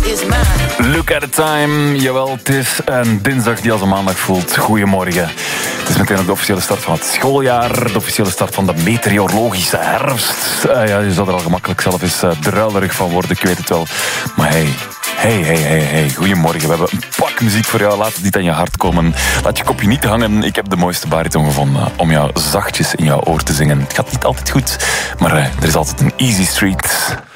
is mine. Look at the time. Jawel, het is een dinsdag die als een maandag voelt. Goedemorgen. Het is meteen ook de officiële start van het schooljaar. De officiële start van de meteorologische herfst. Ja, je zou er al gemakkelijk zelf eens druilerig van worden, ik weet het wel. Maar hey, goedemorgen. We hebben een pak muziek voor jou. Laat het niet aan je hart komen. Laat je kopje niet hangen. Ik heb de mooiste bariton gevonden om jou zachtjes in jouw oor te zingen. Het gaat niet altijd goed, maar er is altijd een easy street.